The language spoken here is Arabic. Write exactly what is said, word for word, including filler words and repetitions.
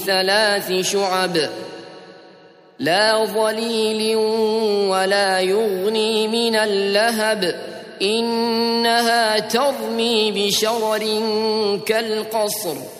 ثلاث شعب لا ظليل ولا يغني من اللهب إنها ترمي بشرر كالقصر